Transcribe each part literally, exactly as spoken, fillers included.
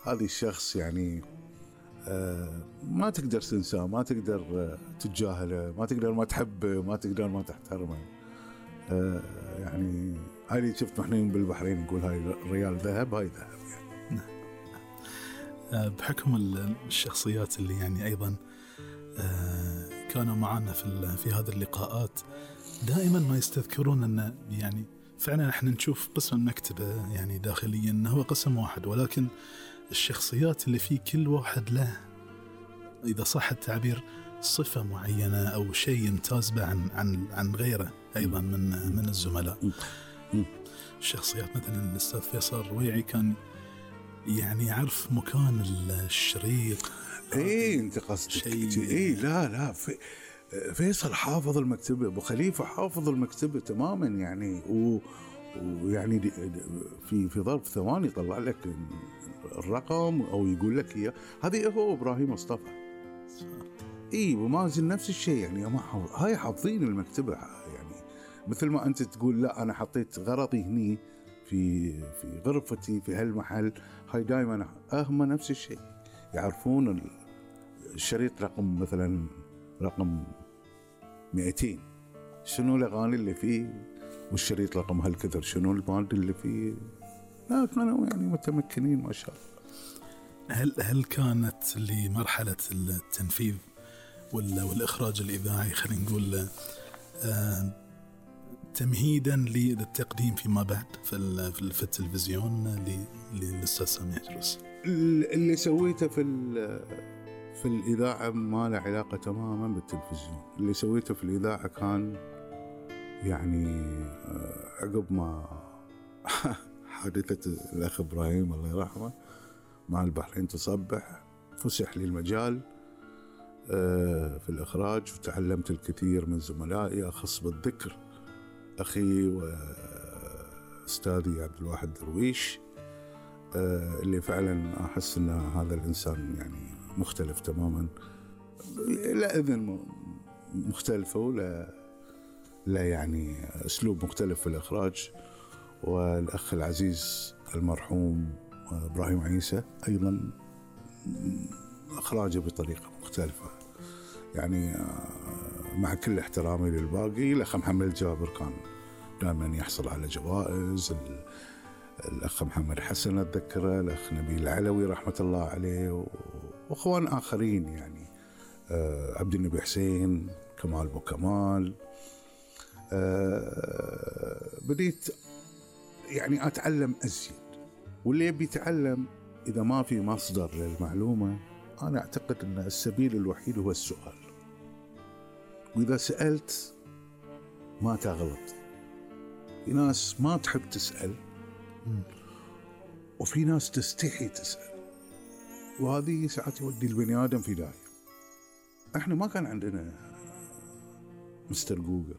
هذه الشخص يعني آه ما تقدر تنساه، ما تقدر آه تتجاهله، ما تقدر ما تحبه، ما تقدر ما تحترمه. آه يعني هاي اللي شفت محنين بالبحرين نقول هاي الريال ذهب، هاي ذهب يعني. آه بحكم الشخصيات اللي يعني أيضا آه كانوا معنا في في هذه اللقاءات، دائما ما يستذكرون أن يعني فعلا احنا نشوف قسم المكتبة يعني داخليا أنه هو قسم واحد، ولكن الشخصيات اللي فيه كل واحد له، إذا صح التعبير، صفة معينة أو شيء يمتاز به عن عن عن غيره أيضا من من الزملاء. الشخصيات مثلا الأستاذ فيصل الرويعي كان يعني يعرف مكان الشريط. إيه أنت قصدك إيه؟ لا لا في فيصل حافظ المكتبة، أبو خليفة حافظ المكتبة تماما يعني، ويعني في في ظرف ثواني طلع لك الرقم أو يقول لك إياه. هذه هو إبراهيم مصطفى. إيه ومازن نفس الشيء يعني، ما هاي حافظين المكتبة يعني. مثل ما أنت تقول لا أنا حطيت غرضي هني في في غرفتي في هالمحل، هاي دائما هم نفس الشيء، يعرفون الشريط رقم مثلا رقم مئتين شنو الأغاني اللي فيه، والشريط رقم هالكثر شنو الباند اللي فيه. لا كانوا يعني متمكنين ما شاء الله. هل هل كانت لمرحلة التنفيذ والإخراج الإذاعي خلينا نقول آه تمهيدا للتقديم فيما بعد في في التلفزيون للأستاذ سامي عجروس؟ اللي سويته في في الإذاعة ما له علاقة تماما بالتلفزيون. اللي سويته في الإذاعة كان يعني عقب ما حادثة الأخ إبراهيم الله يرحمه مع البحرين تصبح، فسح لي المجال في الإخراج، وتعلمت الكثير من زملائي، أخص بالذكر أخي وأستاذي عبد الواحد درويش، اللي فعلا أحس أن هذا الإنسان يعني مختلف تماما، لا إذن مختلفة ولا لا يعني أسلوب مختلف في الإخراج. والأخ العزيز المرحوم إبراهيم عيسى أيضا إخراجه بطريقة مختلفة يعني، مع كل احترامي للباقي. الأخ محمد جابر كان دائما يحصل على جوائز، الأخ محمد حسن أتذكره، الأخ نبيل العلوي رحمة الله عليه، وأخوان آخرين يعني عبد النبي حسين، كمال بو كمال. بديت يعني أتعلم أزيد، واللي يبي يتعلم إذا ما في مصدر للمعلومة أنا أعتقد أن السبيل الوحيد هو السؤال، وإذا سألت ما تغلط. في ناس ما تحب تسأل وفي ناس تستحي تسأل، وهذه ساعات يودي البني آدم في داهية. احنا ما كان عندنا مستر جوجل،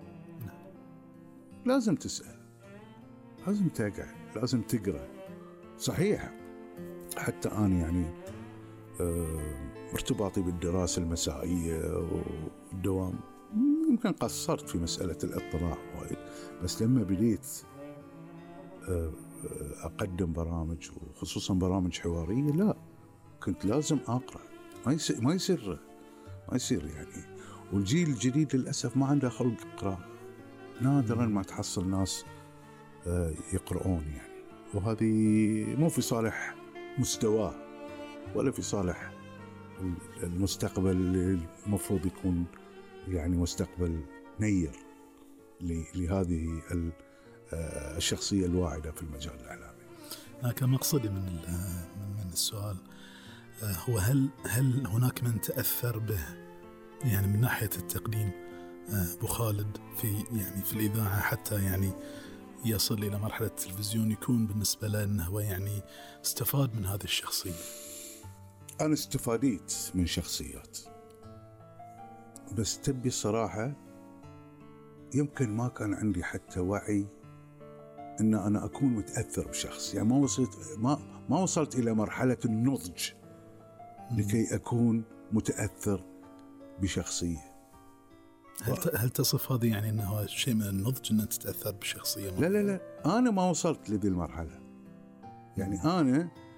لازم تسأل، لازم تقعد، لازم تقرأ. صحيح حتى أنا يعني ارتباطي بالدراسة المسائية والدوام يمكن قصرت في مسألة الاطلاع وايد، بس لما بديت أقدم برامج وخصوصا برامج حوارية لا كنت لازم أقرأ، ما يصير ما يصير ما يصير يعني. والجيل الجديد للأسف ما عنده خلق قراءة، نادرا ما تحصل ناس يقرؤون يعني، وهذه مو في صالح مستواه ولا في صالح المستقبل اللي المفروض يكون يعني مستقبل نير لهذه الشخصية الواعدة في المجال الإعلامي. كان مقصدي من من السؤال هو هل هل هناك من تأثر به يعني من ناحية التقديم أبو خالد في يعني في الإذاعة حتى يعني يصل إلى مرحلة التلفزيون، يكون بالنسبة له أنه هو يعني استفاد من هذه الشخصية؟ أنا استفاديت من شخصيات، بس تبي الصراحة يمكن ما كان عندي حتى وعي أن أنا أكون متأثر بشخص، يعني ما وصلت ما ما وصلت إلى مرحلة النضج لكي أكون متأثر بشخصية. هل هل تصف هذه يعني أنه شيء من النضج أن تتأثر بشخصية؟ لا لا لا أنا ما وصلت لذي المرحلة، يعني أنا